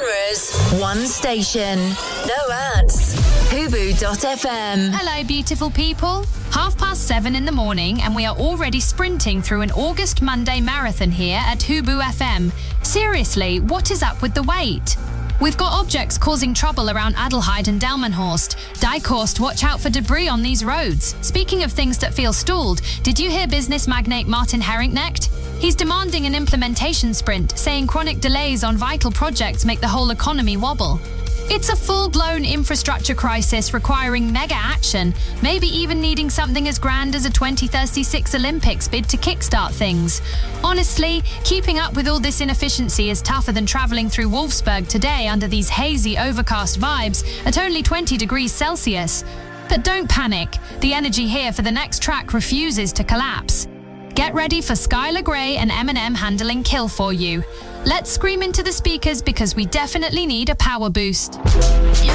genres, one station. No ads. Hubu.fm. Hello, beautiful people. 7:30 in the morning, and we are already sprinting through an August Monday marathon here at Hubu FM. Seriously, what is up with the wait? We've got objects causing trouble around Adelheid and Delmenhorst. Diekhorst, watch out for debris on these roads. Speaking of things that feel stalled, did you hear business magnate Martin Herringknecht? He's demanding an implementation sprint, saying chronic delays on vital projects make the whole economy wobble. It's a full-blown infrastructure crisis requiring mega action, maybe even needing something as grand as a 2036 Olympics bid to kickstart things. Honestly, keeping up with all this inefficiency is tougher than travelling through Wolfsburg today under these hazy, overcast vibes at only 20 degrees Celsius. But don't panic, the energy here for the next track refuses to collapse. Get ready for Skylar Grey and Eminem handling Kill for you. Let's scream into the speakers because we definitely need a power boost.